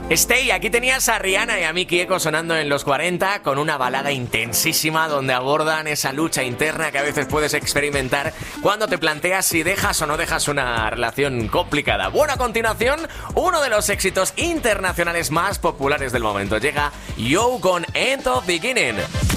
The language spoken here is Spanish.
Stay, aquí tenías a Rihanna y a Miki Eko sonando en los 40 con una balada intensísima donde abordan esa lucha interna que a veces puedes experimentar cuando te planteas si dejas o no dejas una relación complicada. Bueno, a continuación, uno de los éxitos internacionales más populares del momento. Llega Yo con End of Beginning.